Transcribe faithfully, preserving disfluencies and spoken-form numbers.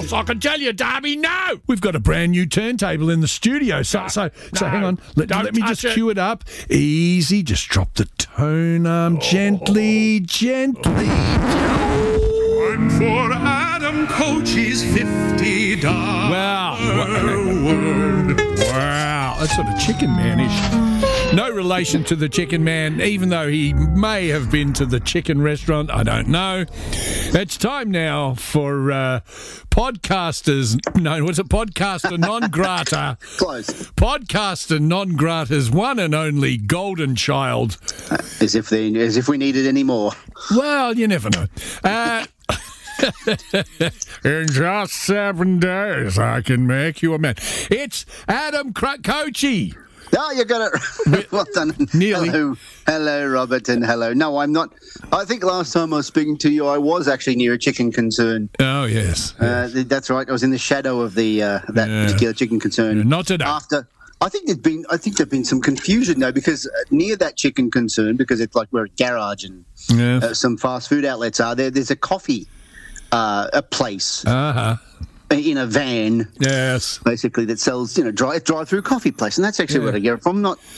course, I can tell you, Darby, no! We've got a brand new turntable in the studio, so No, so, so no, hang on. Let, don't let me touch just it. cue it up. Easy, just drop the tone arm gently, gently. Time for Adam Coach's fifty dollars Wow. word. Wow, that's sort of Chicken Man-ish. No relation to the Chicken Man, even though he may have been to the chicken restaurant. I don't know. It's time now for uh, podcasters. No, what's it? Podcaster non grata. Close. Podcaster non grata's one and only golden child. As if they, as if we needed any more. Well, you never know. Uh, in just seven days, I can make you a man. It's Adam Coachy. Oh, you got it. Well done. Nearly. Hello, hello, Robert, and hello. No, I'm not. I think last time I was speaking to you, I was actually near a chicken concern. Oh, yes. Uh, that's right. I was in the shadow of the uh, that Yeah. particular chicken concern. Not today. After, I think there's been. I think there's been some confusion though, because uh, near that chicken concern, because it's like where a garage and Yes. uh, some fast food outlets are there. There's a coffee, uh, a place Uh-huh. in a van, Yes. basically that sells, you know, dry drive through coffee place, and that's actually Yeah. where I get it from. Not